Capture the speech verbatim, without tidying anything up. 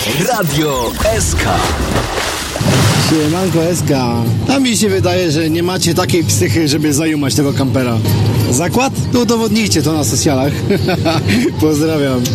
Radio S K. Siemanko S K. A mi się wydaje, że nie macie takiej psychy, żeby zajumać tego kampera. Zakład? To udowodnijcie to na socjalach. Pozdrawiam.